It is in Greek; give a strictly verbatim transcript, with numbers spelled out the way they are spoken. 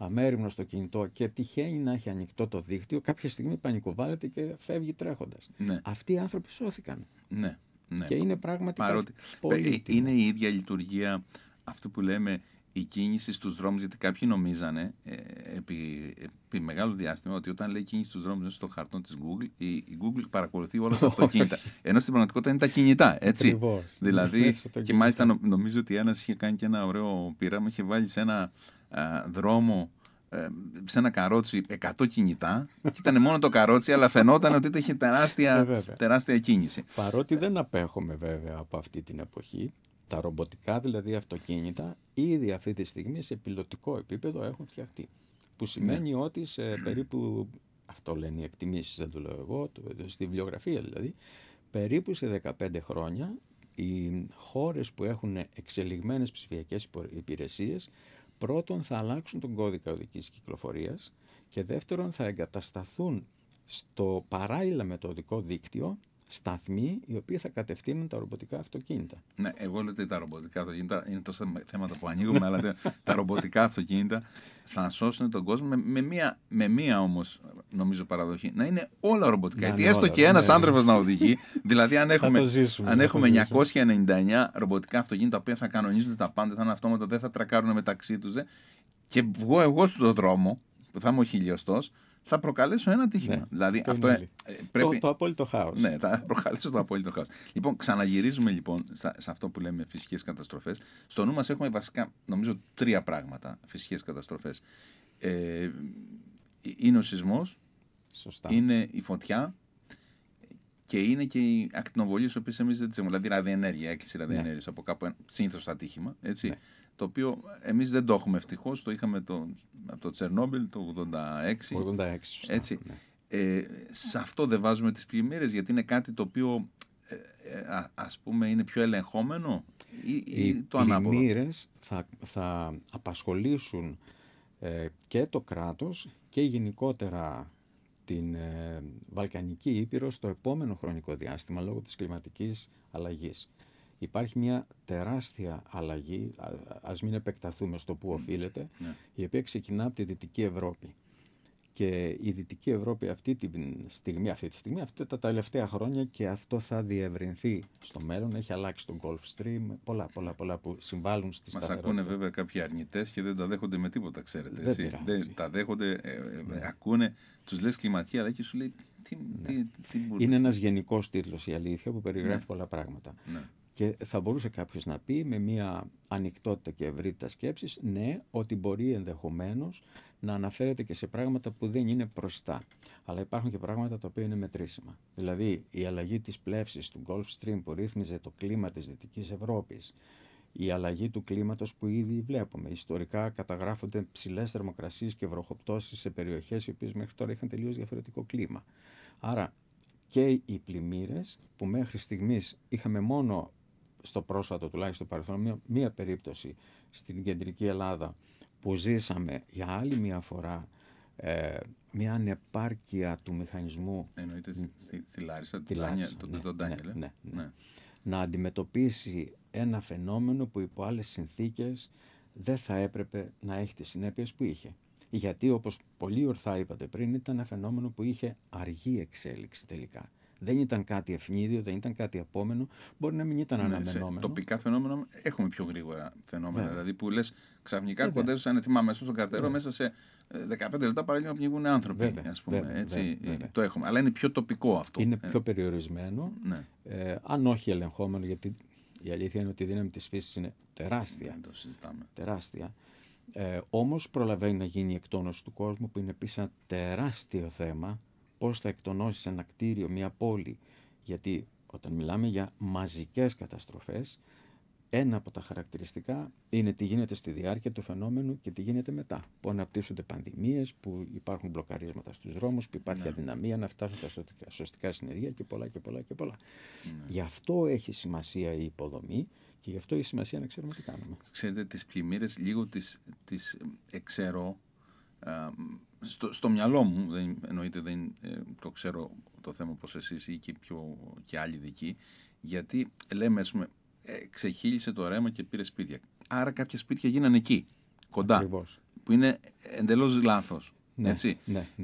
αμέριμνο στο κινητό και τυχαίνει να έχει ανοιχτό το δίκτυο, κάποια στιγμή πανικοβάλλεται και φεύγει τρέχοντας. Ναι. Αυτοί οι άνθρωποι σώθηκαν. Ναι, ναι. Και είναι πραγματικά Παρότι, πολύ είναι η ίδια λειτουργία αυτό που λέμε η κίνηση στους δρόμους, γιατί κάποιοι νομίζανε ε, επί, επί μεγάλο διάστημα ότι όταν λέει κίνηση στους δρόμους στο χαρτόν της Google, η, η Google παρακολουθεί όλα τα αυτοκίνητα. Ενώ στην πραγματικότητα είναι τα κινητά, έτσι. Ακριβώς. Δηλαδή, και μάλιστα νομίζω ότι ένας είχε κάνει και ένα ωραίο πείραμα, είχε βάλει σε ένα α, δρόμο, σε ένα καρότσι εκατό κινητά και ήταν μόνο το καρότσι, αλλά φαινόταν ότι είχε τεράστια, τεράστια κίνηση. Παρότι δεν απέχουμε βέβαια από αυτή την εποχή, τα ρομποτικά δηλαδή αυτοκίνητα ήδη αυτή τη στιγμή σε πιλωτικό επίπεδο έχουν φτιαχτεί. Που σημαίνει ναι. ότι σε περίπου, αυτό λένε οι εκτιμήσεις, δεν το λέω εγώ, το, στη βιβλιογραφία δηλαδή, περίπου σε δεκαπέντε χρόνια οι χώρες που έχουν εξελιγμένες ψηφιακές υπηρεσίες πρώτον θα αλλάξουν τον κώδικα οδικής κυκλοφορίας και δεύτερον θα εγκατασταθούν στο παράλληλα με το οδικό δίκτυο σταθμοί οι οποίοι θα κατευθύνουν τα ρομποτικά αυτοκίνητα. Ναι, εγώ λέω ότι τα ρομποτικά αυτοκίνητα είναι τόσα θέματα που ανοίγουμε, αλλά τα ρομποτικά αυτοκίνητα θα σώσουν τον κόσμο με, με, μία, με μία όμως νομίζω παραδοχή. Να είναι όλα ρομποτικά. Γιατί έστω όλα, και ένας ναι. άνθρωπος να οδηγεί, δηλαδή αν έχουμε, ζήσουμε, αν έχουμε εννιακόσια ενενήντα εννιά ρομποτικά αυτοκίνητα τα οποία θα κανονίζονται τα πάντα, θα είναι αυτόματα, δεν θα τρακάρουν μεταξύ τους, δε, και βγω εγώ στον δρόμο, που θα είμαι ο χιλιοστός, θα προκαλέσω ένα τύχημα. Ναι, δηλαδή, αυτό ε, πρέπει... το, το απόλυτο χάος. Ναι, θα προκαλέσω το απόλυτο χάος. Λοιπόν, ξαναγυρίζουμε λοιπόν σε αυτό που λέμε φυσικές καταστροφές. Στο νου μας έχουμε βασικά, νομίζω, τρία πράγματα φυσικές καταστροφές. Ε, είναι ο σεισμός, σωστά. Είναι η φωτιά και είναι και οι ακτινοβολίες, οι οποίες εμείς δεν τις έχουμε. Δηλαδή, ραδιενέργεια, έκκληση ραδιενέργειας ναι. από κάπου, συνήθως ατύχημα, έτσι. Ναι. Το οποίο εμείς δεν το έχουμε ευτυχώς, το είχαμε το, από το Τσερνόμπιλ το ογδόντα έξι. ογδόντα έξι σωστά, έτσι. Ναι. Ε, σε αυτό δεν βάζουμε τις πλημμύρες, γιατί είναι κάτι το οποίο ε, ε, α, ας πούμε είναι πιο ελεγχόμενο ή, ή οι το ανάποδο. Οι πλημμύρες θα, θα απασχολήσουν ε, και το κράτος και γενικότερα την ε, Βαλκανική Ήπειρο στο επόμενο χρονικό διάστημα λόγω της κλιματικής αλλαγής. Υπάρχει μια τεράστια αλλαγή, ας μην επεκταθούμε στο που οφείλεται, ναι. η οποία ξεκινά από τη Δυτική Ευρώπη. Και η Δυτική Ευρώπη αυτή τη στιγμή, αυτή τη στιγμή, αυτά τα τελευταία χρόνια και αυτό θα διευρυνθεί στο μέλλον, έχει αλλάξει τον Gulf Stream, πολλά, πολλά, πολλά που συμβάλλουν στη σταθερότητα. Μας ακούνε βέβαια κάποιοι αρνητές και δεν τα δέχονται με τίποτα, ξέρετε. Έτσι. Δεν, δεν τα δέχονται, ε, ε, ακούνε, τους λες κλιματική αλλαγή και σου λέει τι, ναι. τι, τι, τι είναι ένας γενικός τίτλος η αλήθεια που περιγράφει ναι. πολλά πράγματα. Ναι. Και θα μπορούσε κάποιος να πει με μια ανοιχτότητα και ευρύτητα σκέψης, ναι, ότι μπορεί ενδεχομένως να αναφέρεται και σε πράγματα που δεν είναι προστά. Αλλά υπάρχουν και πράγματα τα οποία είναι μετρήσιμα. Δηλαδή, η αλλαγή της πλεύσης του Gulf Stream που ρύθμιζε το κλίμα της Δυτικής Ευρώπης, η αλλαγή του κλίματος που ήδη βλέπουμε. Ιστορικά καταγράφονται ψηλές θερμοκρασίες και βροχοπτώσεις σε περιοχές οι οποίες μέχρι τώρα είχαν τελείως διαφορετικό κλίμα. Άρα και οι πλημμύρες που μέχρι στιγμής είχαμε μόνο στο πρόσφατο τουλάχιστον παρελθόν μία, μία περίπτωση στην κεντρική Ελλάδα που ζήσαμε για άλλη μία φορά ε, μία ανεπάρκεια του μηχανισμού. Εννοείται στη, στη, στη Λάρισα, τη Λάρισα, το, ναι, το, το, ναι, το ναι, ναι. ναι. να αντιμετωπίσει ένα φαινόμενο που υπό άλλες συνθήκες δεν θα έπρεπε να έχει τις συνέπειες που είχε. Γιατί όπως πολύ ορθά είπατε πριν ήταν ένα φαινόμενο που είχε αργή εξέλιξη τελικά. Δεν ήταν κάτι ευνίδιο, δεν ήταν κάτι επόμενο, μπορεί να μην ήταν ναι, αναμενόμενο. Σε τοπικά φαινόμενα έχουμε πιο γρήγορα φαινόμενα. Yeah. Δηλαδή που λες ξαφνικά κοντεύει σαν θυμάμαι μέσα στον καρτερό, yeah. μέσα σε δεκαπέντε λεπτά παραλίγο να πνιγούν άνθρωποι. Βέβαια, ας πούμε, βέβαια, έτσι, βέβαια. Το έχουμε. Αλλά είναι πιο τοπικό αυτό. Είναι πιο περιορισμένο, ναι. ε, αν όχι ελεγχόμενο, γιατί η αλήθεια είναι ότι η δύναμη της φύσης είναι τεράστια. Δεν το συζητάμε. Τεράστια. Ε, όμως προλαβαίνει να γίνει η εκτόνωση του κόσμου, που είναι επίσης ένα τεράστιο θέμα. Πώς θα εκτονώσεις ένα κτίριο, μια πόλη. Γιατί όταν μιλάμε για μαζικές καταστροφές, ένα από τα χαρακτηριστικά είναι τι γίνεται στη διάρκεια του φαινόμενου και τι γίνεται μετά. Που αναπτύσσονται πανδημίες, που υπάρχουν μπλοκαρίσματα στους δρόμους, που υπάρχει ναι. αδυναμία να φτάσουν τα σωστικά, σωστικά συνεργεία και πολλά και πολλά και πολλά. Ναι. Γι' αυτό έχει σημασία η υποδομή και γι' αυτό έχει σημασία να ξέρουμε τι κάνουμε. Ξέρετε, τις πλημμύρες λίγο τις, τις εξαιρώ. Στο, στο μυαλό μου, δεν, εννοείται δεν ε, το ξέρω το θέμα όπως εσείς ή και, πιο, και άλλοι δικοί, γιατί λέμε, ας πούμε, ε, ξεχύλισε το ρέμα και πήρε σπίτια. Άρα κάποια σπίτια γίνανε εκεί, κοντά. Ακριβώς. που είναι εντελώς λάθος. Ναι, Έτσι. ναι, ναι.